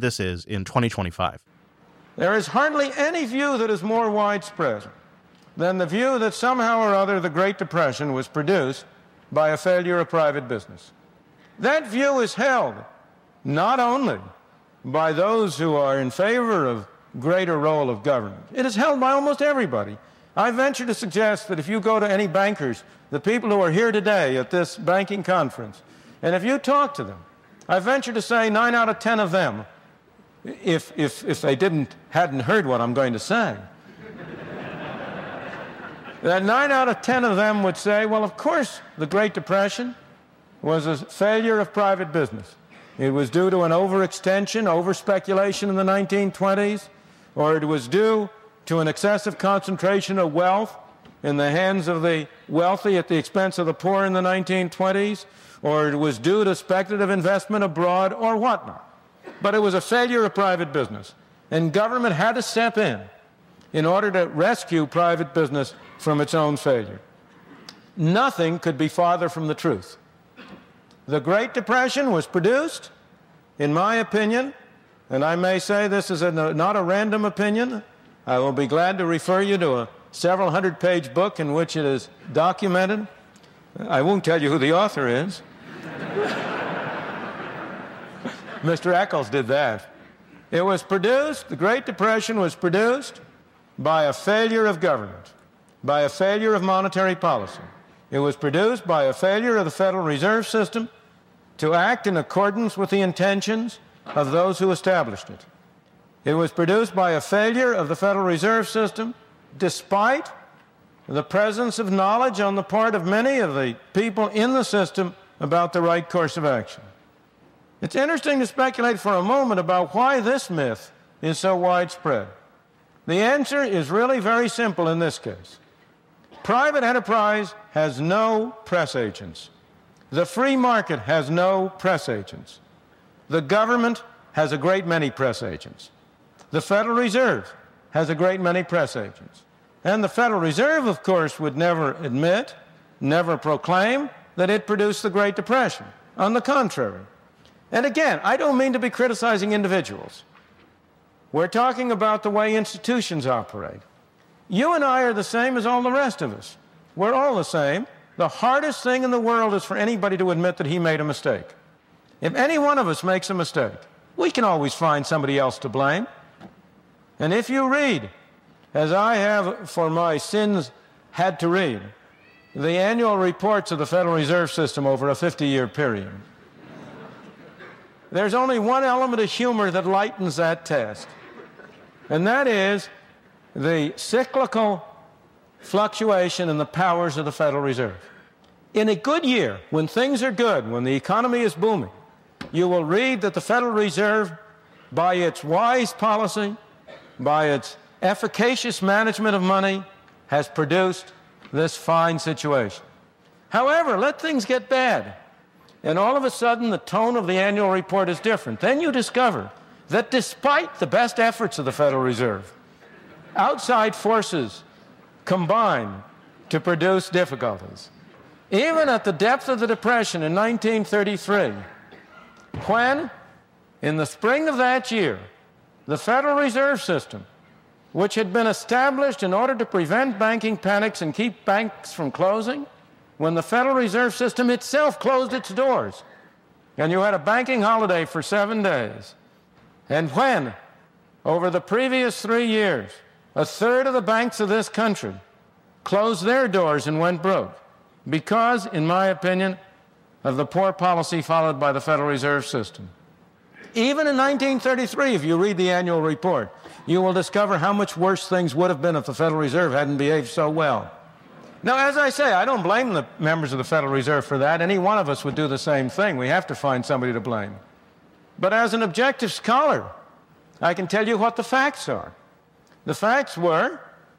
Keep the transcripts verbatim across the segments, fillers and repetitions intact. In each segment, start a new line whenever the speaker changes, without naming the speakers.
this is in twenty twenty-five.
There is hardly any view that is more widespread than the view that somehow or other the Great Depression was produced by a failure of private business. That view is held not only by those who are in favor of greater role of government, it is held by almost everybody. I venture to suggest that if you go to any bankers, the people who are here today at this banking conference, and if you talk to them, I venture to say nine out of ten of them, if, if, if they didn't, hadn't heard what I'm going to say, that nine out of ten of them would say, well, of course, the Great Depression was a failure of private business. It was due to an overextension, over-speculation in the nineteen twenties, or it was due to an excessive concentration of wealth in the hands of the wealthy at the expense of the poor in the nineteen twenties, or it was due to speculative investment abroad, or whatnot. But it was a failure of private business, and government had to step in in order to rescue private business from its own failure. Nothing could be farther from the truth. The Great Depression was produced, in my opinion, and I may say this is a, not a random opinion. I will be glad to refer you to a several hundred page book in which it is documented. I won't tell you who the author is. Mister Eccles did that. It was produced, the Great Depression was produced by a failure of government, by a failure of monetary policy. It was produced by a failure of the Federal Reserve System to act in accordance with the intentions of those who established it. It was produced by a failure of the Federal Reserve System, despite the presence of knowledge on the part of many of the people in the system about the right course of action. It's interesting to speculate for a moment about why this myth is so widespread. The answer is really very simple in this case. Private enterprise has no press agents. The free market has no press agents. The government has a great many press agents. The Federal Reserve has a great many press agents. And the Federal Reserve, of course, would never admit, never proclaim that it produced the Great Depression. On the contrary. And again, I don't mean to be criticizing individuals. We're talking about the way institutions operate. You and I are the same as all the rest of us. We're all the same. The hardest thing in the world is for anybody to admit that he made a mistake. If any one of us makes a mistake, we can always find somebody else to blame. And if you read, as I have for my sins had to read, the annual reports of the Federal Reserve System over a fifty-year period, there's only one element of humor that lightens that task, and that is the cyclical fluctuation in the powers of the Federal Reserve. In a good year, when things are good, when the economy is booming, you will read that the Federal Reserve, by its wise policy, by its efficacious management of money, has produced this fine situation. However, let things get bad, and all of a sudden the tone of the annual report is different. Then you discover that despite the best efforts of the Federal Reserve, outside forces combine to produce difficulties. Even at the depth of the Depression in nineteen thirty-three, when, in the spring of that year, the Federal Reserve System, which had been established in order to prevent banking panics and keep banks from closing, when the Federal Reserve System itself closed its doors, and you had a banking holiday for seven days, and when, over the previous three years, a third of the banks of this country closed their doors and went broke because, in my opinion, of the poor policy followed by the Federal Reserve System. Even in nineteen thirty-three, if you read the annual report, you will discover how much worse things would have been if the Federal Reserve hadn't behaved so well. Now, as I say, I don't blame the members of the Federal Reserve for that. Any one of us would do the same thing. We have to find somebody to blame. But as an objective scholar, I can tell you what the facts are. The facts were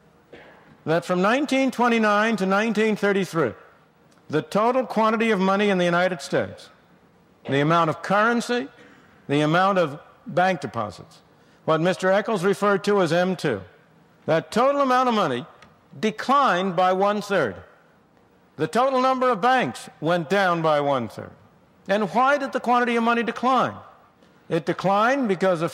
that from nineteen twenty-nine to nineteen thirty-three, the total quantity of money in the United States, the amount of currency, the amount of bank deposits, what Mister Eccles referred to as M two, that total amount of money declined by one-third. The total number of banks went down by one-third. And why did the quantity of money decline? It declined because of